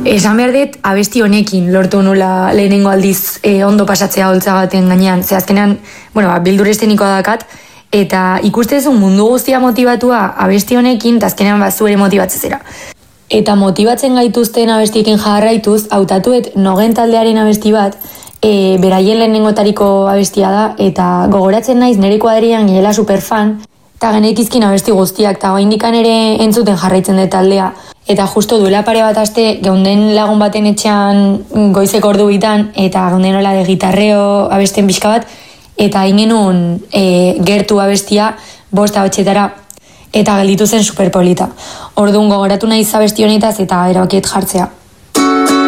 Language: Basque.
Esan behar dut, abesti honekin lortu nula lehenengo aldiz ondo pasatzea holtza baten gainean. Ze azkenean, bildur estenikoa dakat, eta ikustezun mundu guztia motibatua abesti honekin, eta azkenean zu ere motibatzezera. Eta motibatzen gaituzten abestiekin jarraituz, hautatuet Nogen taldearen abesti bat, beraien lehenengotariko abestia da, eta gogoratzen naiz nire kuadrian ginela superfan, eta geneikizkin abesti guztiak, eta oraindikan ere entzuten jarraitzen dut taldea. Eta justo duela pare bat aste, geunden lagun baten etxean goizeko ordu bitan, eta geunden hola de gitarreo abesten pixka bat, eta ingenun gertu abestia 5 abetxetara, eta gelditu zen superpolita. Orduan gogoratu nahiz abesti honetaz eta erabakiet jartzea.